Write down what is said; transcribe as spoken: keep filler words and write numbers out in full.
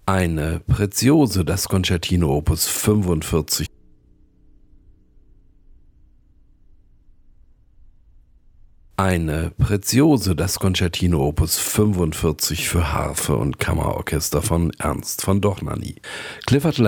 Eine Preziose, das Concertino Opus fünfundvierzig. Eine Preziose, das Concertino Opus fünfundvierzig für Harfe und Kammerorchester von Ernst von Dohnanyi. Clifford